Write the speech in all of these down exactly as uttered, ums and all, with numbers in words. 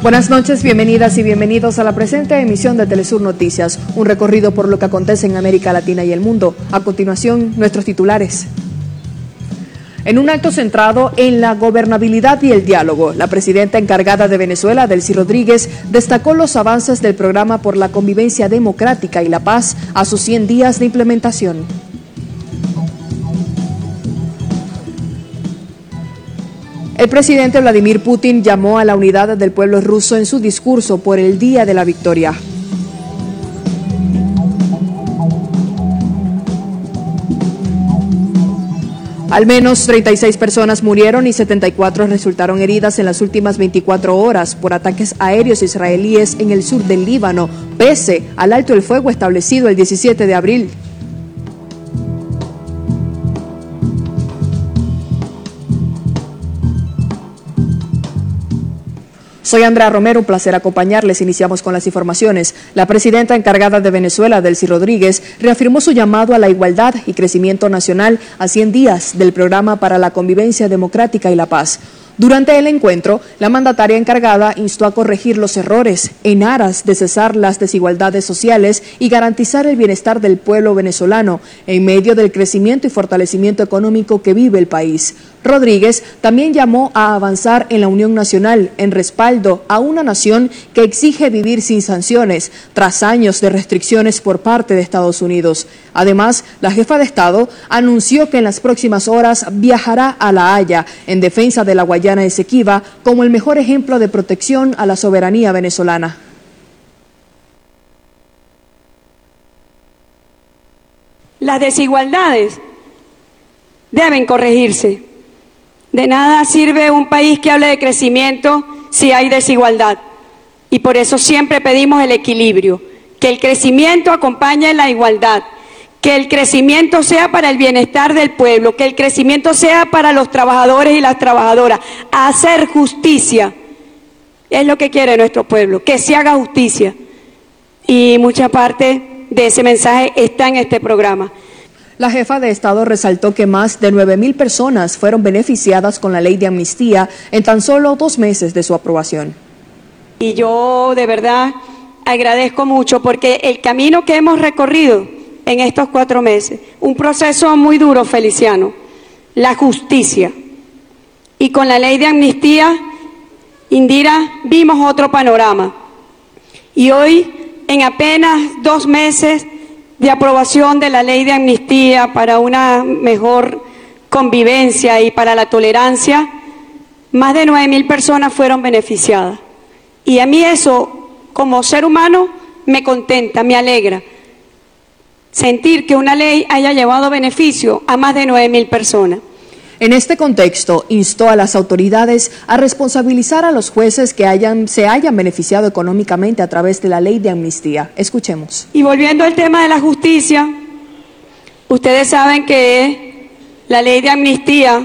Buenas noches, bienvenidas y bienvenidos a la presente emisión de Telesur Noticias, un recorrido por lo que acontece en América Latina y el mundo. A continuación, nuestros titulares. En un acto centrado en la gobernabilidad y el diálogo, la presidenta encargada de Venezuela, Delcy Rodríguez, destacó los avances del programa por la convivencia democrática y la paz a sus cien días de implementación. El presidente Vladimir Putin llamó a la unidad del pueblo ruso en su discurso por el Día de la Victoria. Al menos treinta y seis personas murieron y setenta y cuatro resultaron heridas en las últimas veinticuatro horas por ataques aéreos israelíes en el sur del Líbano, pese al alto el fuego establecido el diecisiete de abril. Soy Andrea Romero, un placer acompañarles. Iniciamos con las informaciones. La presidenta encargada de Venezuela, Delcy Rodríguez, reafirmó su llamado a la igualdad y crecimiento nacional a cien días del programa para la convivencia democrática y la paz. Durante el encuentro, la mandataria encargada instó a corregir los errores en aras de cesar las desigualdades sociales y garantizar el bienestar del pueblo venezolano en medio del crecimiento y fortalecimiento económico que vive el país. Rodríguez también llamó a avanzar en la unión nacional en respaldo a una nación que exige vivir sin sanciones tras años de restricciones por parte de Estados Unidos. Además, la jefa de Estado anunció que en las próximas horas viajará a La Haya en defensa de la Guayana Esequiba como el mejor ejemplo de protección a la soberanía venezolana. Las desigualdades deben corregirse. De nada sirve un país que hable de crecimiento si hay desigualdad. Y por eso siempre pedimos el equilibrio, que el crecimiento acompañe la igualdad, que el crecimiento sea para el bienestar del pueblo, que el crecimiento sea para los trabajadores y las trabajadoras. Hacer justicia es lo que quiere nuestro pueblo, que se haga justicia. Y mucha parte de ese mensaje está en este programa. La jefa de Estado resaltó que más de nueve mil personas fueron beneficiadas con la ley de amnistía en tan solo dos meses de su aprobación. Y yo de verdad agradezco mucho porque el camino que hemos recorrido en estos cuatro meses, un proceso muy duro, Feliciano, la justicia. Y con la ley de amnistía, Indira, vimos otro panorama. Y hoy, en apenas dos meses de aprobación de la ley de amnistía para una mejor convivencia y para la tolerancia, más de nueve mil personas fueron beneficiadas. Y a mí eso, como ser humano, me contenta, me alegra. Sentir que una ley haya llevado beneficio a más de nueve mil personas. En este contexto, instó a las autoridades a responsabilizar a los jueces que hayan, se hayan beneficiado económicamente a través de la ley de amnistía. Escuchemos. Y volviendo al tema de la justicia, ustedes saben que la ley de amnistía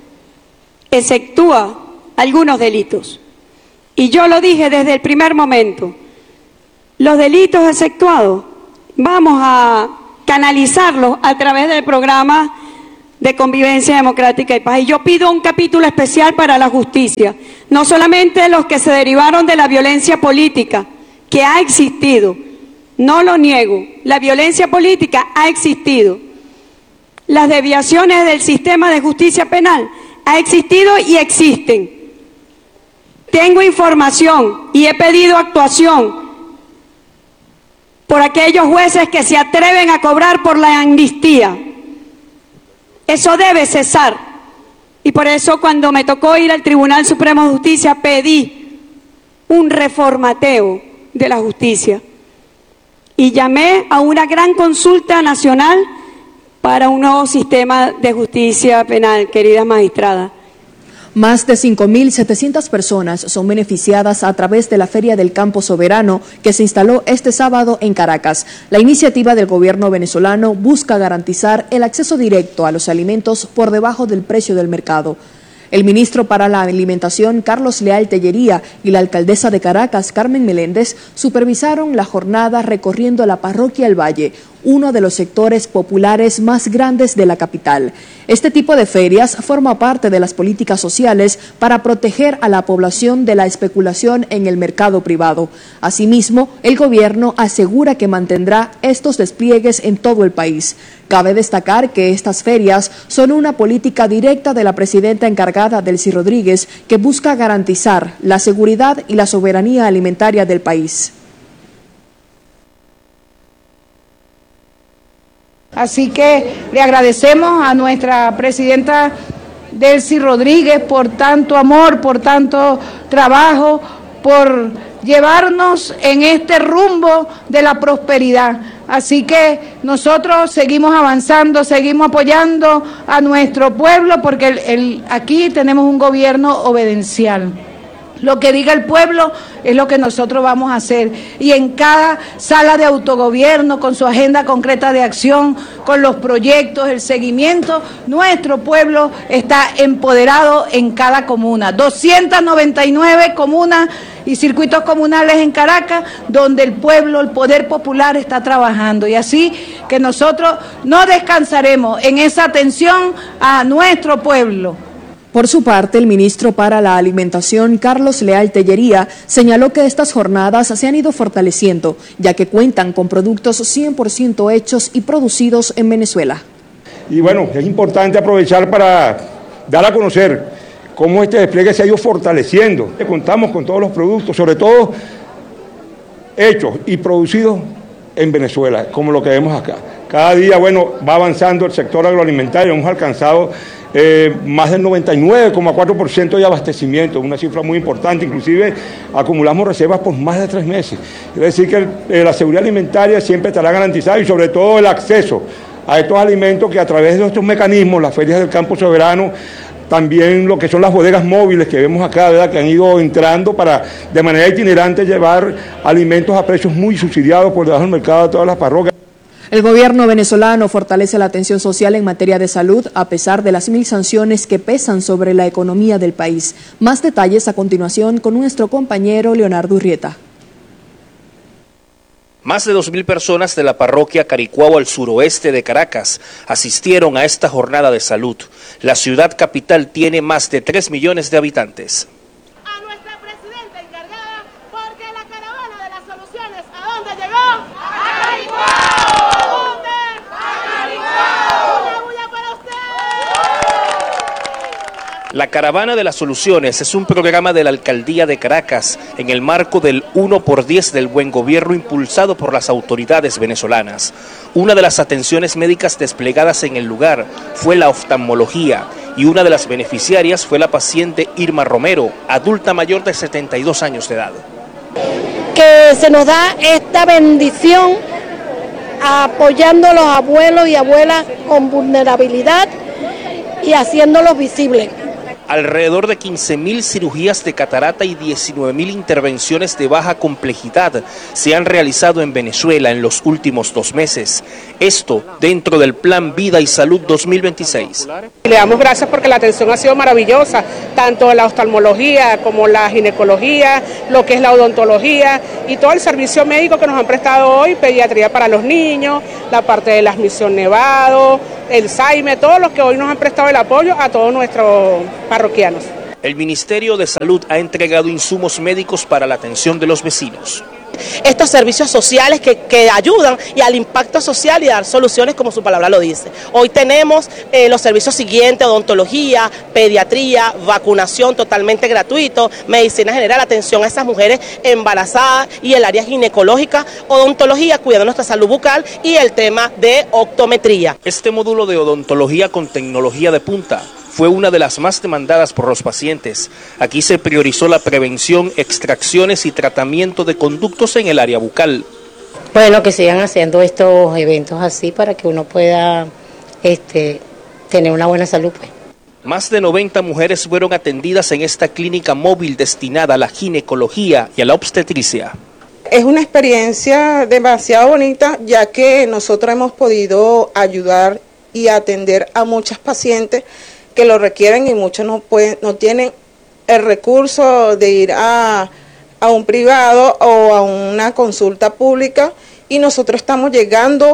exceptúa algunos delitos. Y yo lo dije desde el primer momento, los delitos exceptuados vamos a canalizarlos a través del programa de convivencia democrática y paz. Y yo pido un capítulo especial para la justicia, no solamente los que se derivaron de la violencia política, que ha existido, no lo niego, la violencia política ha existido, las desviaciones del sistema de justicia penal ha existido y existen. Tengo información y he pedido actuación por aquellos jueces que se atreven a cobrar por la amnistía. Eso debe cesar. Y por eso cuando me tocó ir al Tribunal Supremo de Justicia pedí un reformateo de la justicia. Y llamé a una gran consulta nacional para un nuevo sistema de justicia penal, queridas magistradas. Más de cinco mil setecientas personas son beneficiadas a través de la Feria del Campo Soberano que se instaló este sábado en Caracas. La iniciativa del gobierno venezolano busca garantizar el acceso directo a los alimentos por debajo del precio del mercado. El ministro para la Alimentación, Carlos Leal Tellería, y la alcaldesa de Caracas, Carmen Meléndez, supervisaron la jornada recorriendo la parroquia El Valle, uno de los sectores populares más grandes de la capital. Este tipo de ferias forma parte de las políticas sociales para proteger a la población de la especulación en el mercado privado. Asimismo, el gobierno asegura que mantendrá estos despliegues en todo el país. Cabe destacar que estas ferias son una política directa de la presidenta encargada, Delcy Rodríguez, que busca garantizar la seguridad y la soberanía alimentaria del país. Así que le agradecemos a nuestra presidenta Delcy Rodríguez por tanto amor, por tanto trabajo, por llevarnos en este rumbo de la prosperidad. Así que nosotros seguimos avanzando, seguimos apoyando a nuestro pueblo porque el, el, aquí tenemos un gobierno obedencial. Lo que diga el pueblo es lo que nosotros vamos a hacer. Y en cada sala de autogobierno, con su agenda concreta de acción, con los proyectos, el seguimiento, nuestro pueblo está empoderado en cada comuna. doscientas noventa y nueve comunas y circuitos comunales en Caracas, donde el pueblo, el poder popular está trabajando. Y así que nosotros no descansaremos en esa atención a nuestro pueblo. Por su parte, el ministro para la Alimentación, Carlos Leal Tellería, señaló que estas jornadas se han ido fortaleciendo, ya que cuentan con productos cien por ciento hechos y producidos en Venezuela. Y bueno, es importante aprovechar para dar a conocer cómo este despliegue se ha ido fortaleciendo. Contamos con todos los productos, sobre todo hechos y producidos en Venezuela, como lo que vemos acá. Cada día, bueno, va avanzando el sector agroalimentario, hemos alcanzado Eh, más del noventa y nueve coma cuatro por ciento de abastecimiento, una cifra muy importante, inclusive acumulamos reservas por más de tres meses. Es decir, que eh, la seguridad alimentaria siempre estará garantizada y sobre todo el acceso a estos alimentos que a través de estos mecanismos, las ferias del campo soberano, también lo que son las bodegas móviles que vemos acá, ¿verdad?, que han ido entrando para de manera itinerante llevar alimentos a precios muy subsidiados por debajo del mercado de todas las parroquias. El gobierno venezolano fortalece la atención social en materia de salud a pesar de las mil sanciones que pesan sobre la economía del país. Más detalles a continuación con nuestro compañero Leonardo Urrieta. Más de dos mil personas de la parroquia Caricuao al suroeste de Caracas asistieron a esta jornada de salud. La ciudad capital tiene más de tres millones de habitantes. A nuestra presidenta encargada, porque la caravana de las soluciones, ¿a dónde llegó? ¡A Caricuao! La Caravana de las Soluciones es un programa de la Alcaldía de Caracas en el marco del uno por diez del buen gobierno impulsado por las autoridades venezolanas. Una de las atenciones médicas desplegadas en el lugar fue la oftalmología y una de las beneficiarias fue la paciente Irma Romero, adulta mayor de setenta y dos años de edad. Que se nos da esta bendición apoyando a los abuelos y abuelas con vulnerabilidad y haciéndolos visibles. Alrededor de quince mil cirugías de catarata y diecinueve mil intervenciones de baja complejidad se han realizado en Venezuela en los últimos dos meses. Esto dentro del Plan Vida y Salud dos mil veintiséis. Le damos gracias porque la atención ha sido maravillosa, tanto la oftalmología como la ginecología, lo que es la odontología y todo el servicio médico que nos han prestado hoy, pediatría para los niños, la parte de las Misión Nevado, el SAIME, todos los que hoy nos han prestado el apoyo a todos nuestros parroquianos. El Ministerio de Salud ha entregado insumos médicos para la atención de los vecinos. Estos servicios sociales que, que ayudan y al impacto social y dar soluciones como su palabra lo dice. Hoy tenemos eh, los servicios siguientes: odontología, pediatría, vacunación totalmente gratuito, medicina general, atención a esas mujeres embarazadas y el área ginecológica, odontología, cuidando nuestra salud bucal y el tema de optometría. Este módulo de odontología con tecnología de punta fue una de las más demandadas por los pacientes. Aquí se priorizó la prevención, extracciones y tratamiento de conductos en el área bucal. Bueno, que sigan haciendo estos eventos así para que uno pueda este, tener una buena salud, pues. Más de noventa mujeres fueron atendidas en esta clínica móvil destinada a la ginecología y a la obstetricia. Es una experiencia demasiado bonita, ya que nosotros hemos podido ayudar y atender a muchas pacientes que lo requieren y muchos no pueden, no tienen el recurso de ir a, a un privado o a una consulta pública, y nosotros estamos llegando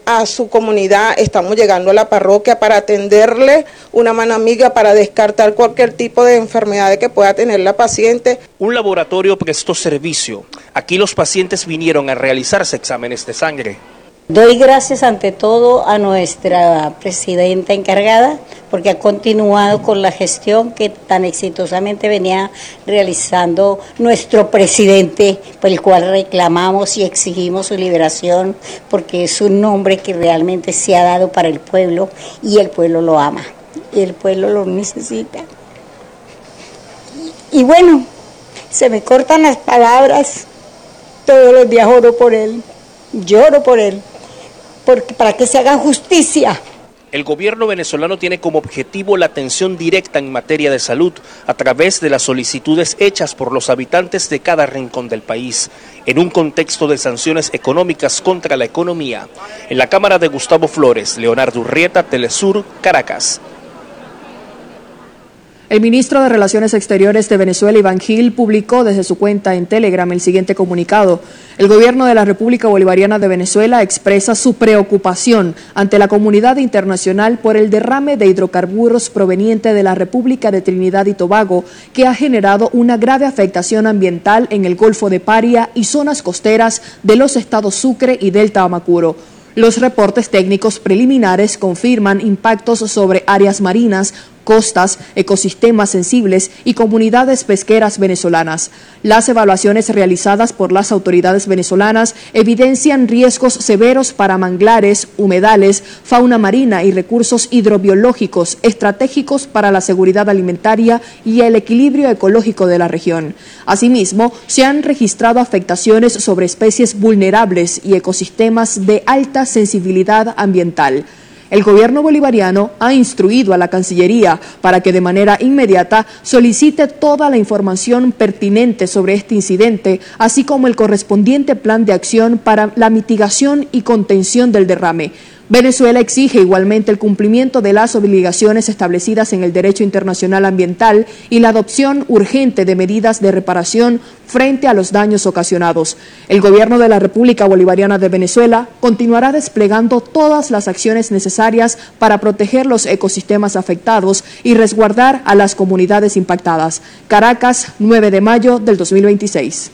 a su comunidad, estamos llegando a la parroquia para atenderle una mano amiga, para descartar cualquier tipo de enfermedad que pueda tener la paciente. Un laboratorio prestó servicio. Aquí los pacientes vinieron a realizarse exámenes de sangre. Doy gracias ante todo a nuestra presidenta encargada porque ha continuado con la gestión que tan exitosamente venía realizando nuestro presidente, por el cual reclamamos y exigimos su liberación porque es un nombre que realmente se ha dado para el pueblo y el pueblo lo ama, y el pueblo lo necesita. Y bueno, se me cortan las palabras, todos los días oro por él, lloro por él. Porque para que se haga justicia. El gobierno venezolano tiene como objetivo la atención directa en materia de salud a través de las solicitudes hechas por los habitantes de cada rincón del país, en un contexto de sanciones económicas contra la economía. En la cámara de Gustavo Flores, Leonardo Urrieta, Telesur, Caracas. El ministro de Relaciones Exteriores de Venezuela, Iván Gil, publicó desde su cuenta en Telegram el siguiente comunicado. El gobierno de la República Bolivariana de Venezuela expresa su preocupación ante la comunidad internacional por el derrame de hidrocarburos proveniente de la República de Trinidad y Tobago, que ha generado una grave afectación ambiental en el Golfo de Paria y zonas costeras de los estados Sucre y Delta Amacuro. Los reportes técnicos preliminares confirman impactos sobre áreas marinas, costas, ecosistemas sensibles y comunidades pesqueras venezolanas. Las evaluaciones realizadas por las autoridades venezolanas evidencian riesgos severos para manglares, humedales, fauna marina y recursos hidrobiológicos estratégicos para la seguridad alimentaria y el equilibrio ecológico de la región. Asimismo, se han registrado afectaciones sobre especies vulnerables y ecosistemas de alta sensibilidad ambiental. El gobierno bolivariano ha instruido a la Cancillería para que de manera inmediata solicite toda la información pertinente sobre este incidente, así como el correspondiente plan de acción para la mitigación y contención del derrame. Venezuela exige igualmente el cumplimiento de las obligaciones establecidas en el derecho internacional ambiental y la adopción urgente de medidas de reparación frente a los daños ocasionados. El gobierno de la República Bolivariana de Venezuela continuará desplegando todas las acciones necesarias para proteger los ecosistemas afectados y resguardar a las comunidades impactadas. Caracas, nueve de mayo del dos mil veintiséis.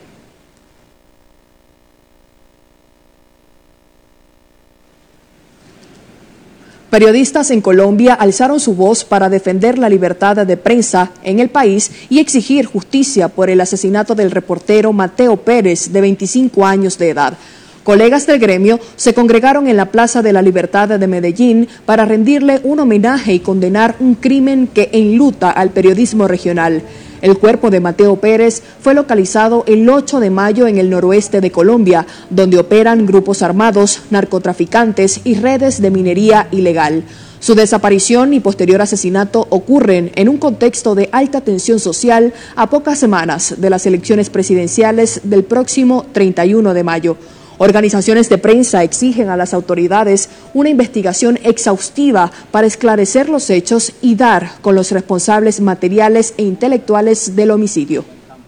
Periodistas en Colombia alzaron su voz para defender la libertad de prensa en el país y exigir justicia por el asesinato del reportero Mateo Pérez, de veinticinco años de edad. Colegas del gremio se congregaron en la Plaza de la Libertad de Medellín para rendirle un homenaje y condenar un crimen que enluta al periodismo regional. El cuerpo de Mateo Pérez fue localizado el ocho de mayo en el noroeste de Colombia, donde operan grupos armados, narcotraficantes y redes de minería ilegal. Su desaparición y posterior asesinato ocurren en un contexto de alta tensión social a pocas semanas de las elecciones presidenciales del próximo treinta y uno de mayo. Organizaciones de prensa exigen a las autoridades una investigación exhaustiva para esclarecer los hechos y dar con los responsables materiales e intelectuales del homicidio.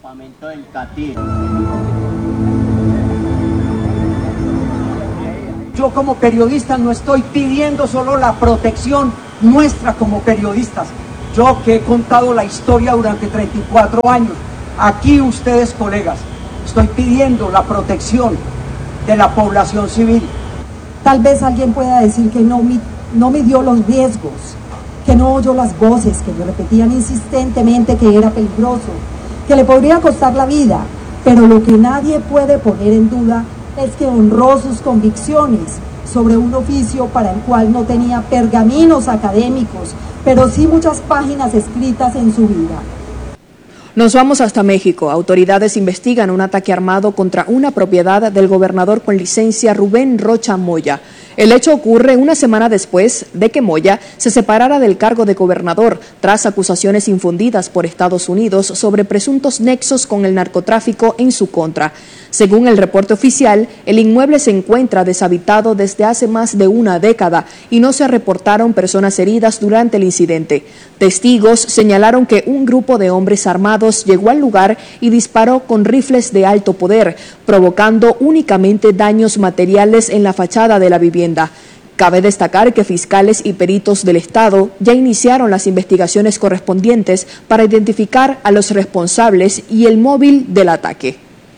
Yo como periodista no estoy pidiendo solo la protección nuestra como periodistas. Yo que he contado la historia durante treinta y cuatro años, aquí ustedes colegas, estoy pidiendo la protección de la población civil. Tal vez alguien pueda decir que no, no midió los riesgos, que no oyó las voces que le repetían insistentemente que era peligroso, que le podría costar la vida, pero lo que nadie puede poner en duda es que honró sus convicciones sobre un oficio para el cual no tenía pergaminos académicos, pero sí muchas páginas escritas en su vida. Nos vamos hasta México. Autoridades investigan un ataque armado contra una propiedad del gobernador con licencia Rubén Rocha Moya. El hecho ocurre una semana después de que Moya se separara del cargo de gobernador tras acusaciones infundidas por Estados Unidos sobre presuntos nexos con el narcotráfico en su contra. Según el reporte oficial, el inmueble se encuentra deshabitado desde hace más de una década y no se reportaron personas heridas durante el incidente. Testigos señalaron que un grupo de hombres armados llegó al lugar y disparó con rifles de alto poder, provocando únicamente daños materiales en la fachada de la vivienda. vivienda. Cabe destacar que fiscales y peritos del Estado ya iniciaron las investigaciones correspondientes para identificar a los responsables y el móvil del ataque.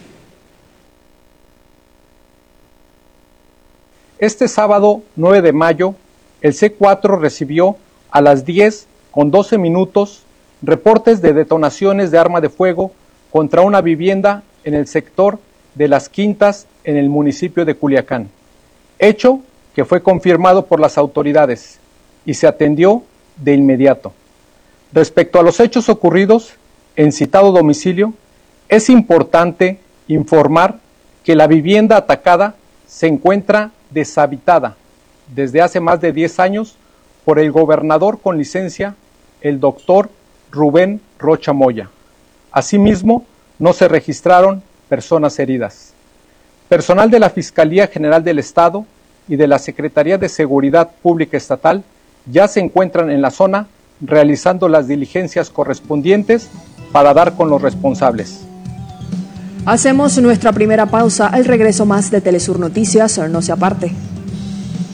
Este sábado nueve de mayo, el C cuatro recibió a las diez con doce minutos reportes de detonaciones de arma de fuego contra una vivienda en el sector de Las Quintas en el municipio de Culiacán, hecho que fue confirmado por las autoridades y se atendió de inmediato. Respecto a los hechos ocurridos en citado domicilio, es importante informar que la vivienda atacada se encuentra deshabitada desde hace más de diez años por el gobernador con licencia, el doctor Rubén Rocha Moya. Asimismo, no se registraron personas heridas. Personal de la Fiscalía General del Estado y de la Secretaría de Seguridad Pública Estatal ya se encuentran en la zona realizando las diligencias correspondientes para dar con los responsables. Hacemos nuestra primera pausa. Al regreso, más de Telesur Noticias. No se aparte.